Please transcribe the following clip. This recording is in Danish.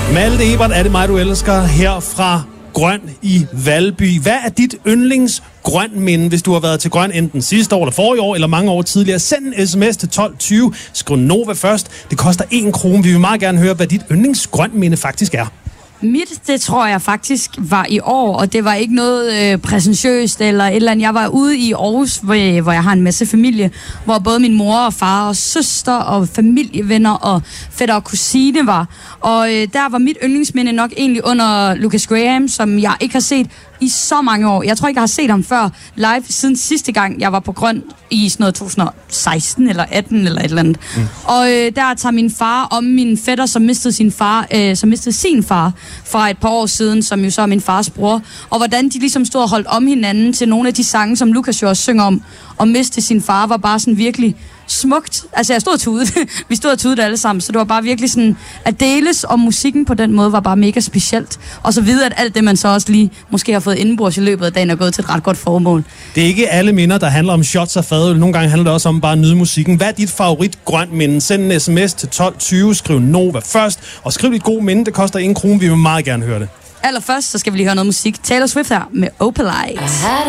Malte Ebert, er det mig, du elsker, her fra Grøn i Valby. Hvad er dit yndlingsgrøn-minde, hvis du har været til Grøn enten sidste år eller forrige år, eller mange år tidligere? Send en sms til 1220. Skriv Nova først. Det koster 1 krone. Vi vil meget gerne høre, hvad dit yndlingsgrøn-minde faktisk er. Mit, det tror jeg faktisk var i år, og det var ikke noget præsentiøst eller et eller andet. Jeg var ude i Aarhus, hvor jeg har en masse familie, hvor både min mor og far og søster og familievenner og fætter og kusine var. Og der var mit yndlingsminde nok egentlig under Lucas Graham, som jeg ikke har set i så mange år. Jeg tror ikke, jeg har set ham før live siden sidste gang, jeg var på Grøn i sådan noget 2016 eller 18 eller et eller andet. Og der tager min far om min fætter, som mistede sin far fra et par år siden, som jo så er min fars bror. Og hvordan de ligesom stod og holdt om hinanden til nogle af de sange, som Lucas jo også synger om. Og miste sin far var bare sådan virkelig smukt. Altså jeg stod og tudede. Vi stod og tudede alle sammen, så det var bare virkelig sådan, at deles om musikken på den måde var bare mega specielt. Og så videre, at alt det, man så også lige måske har fået indenbords i løbet af dagen, er gået til et ret godt formål. Det er ikke alle minder, der handler om shots og fadøl. Nogle gange handler det også om bare at nyde musikken. Hvad er dit favorit grønt minde? Send en sms til 1220, skriv Nova først, og skriv dit gode minde. Det koster 1 krone. Vi vil meget gerne høre det. Allerførst, så skal vi lige høre noget musik. Taylor Swift her med Opalite.